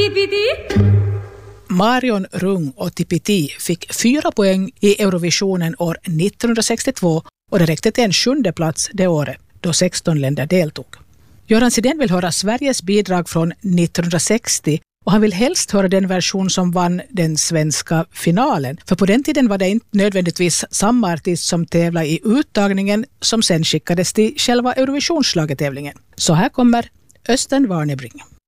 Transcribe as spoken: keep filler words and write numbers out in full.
Marion Rung och Tipiti fick fyra poäng i Eurovisionen år nittonhundrasextiotvå och det räckte till en sjunde plats det året då sexton länder deltog. Göran Sidén vill höra Sveriges bidrag från nittonhundrasextio och han vill helst höra den version som vann den svenska finalen. För på den tiden var det inte nödvändigtvis samma artist som tävlade i uttagningen som sen skickades till själva Eurovisionsschlagertävlingen. Så här kommer Östen Warnerbring.